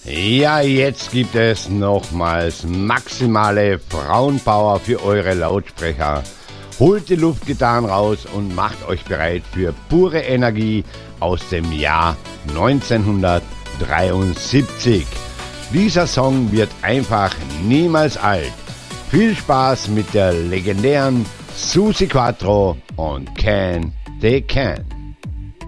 Ja, jetzt gibt es nochmals maximale Frauenpower für eure Lautsprecher. Holt die Luftgitarren raus und macht euch bereit für pure Energie aus dem Jahr 1973. Dieser Song wird einfach niemals alt. Viel Spaß mit der legendären Suzi Quatro und Can They Can.